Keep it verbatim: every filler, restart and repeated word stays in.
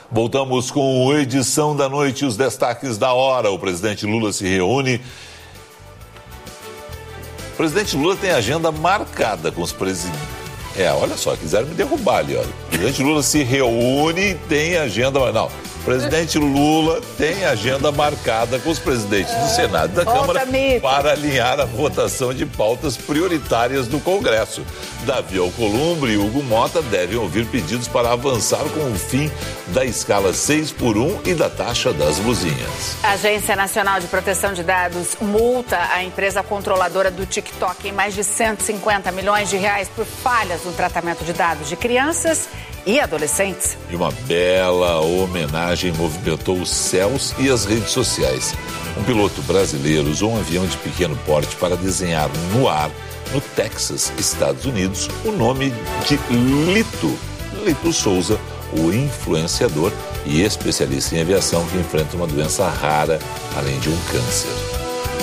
Voltamos com a edição da noite, os destaques da hora. O presidente Lula se reúne. O presidente Lula tem agenda marcada com os presidentes. É, olha só, quiseram me derrubar ali, olha. O presidente Lula se reúne e tem agenda... Não, o presidente Lula tem agenda marcada com os presidentes do Senado e da Câmara para alinhar a votação de pautas prioritárias do Congresso. Davi Alcolumbre e Hugo Mota devem ouvir pedidos para avançar com o fim da escala seis por um e da taxa das luzinhas. A Agência Nacional de Proteção de Dados multa a empresa controladora do TikTok em mais de cento e cinquenta milhões de reais por falhas no tratamento de dados de crianças e adolescentes. E uma bela homenagem movimentou os céus e as redes sociais. Um piloto brasileiro usou um avião de pequeno porte para desenhar no ar, no Texas, Estados Unidos, o nome de Lito. Lito Souza, o influenciador e especialista em aviação que enfrenta uma doença rara, além de um câncer.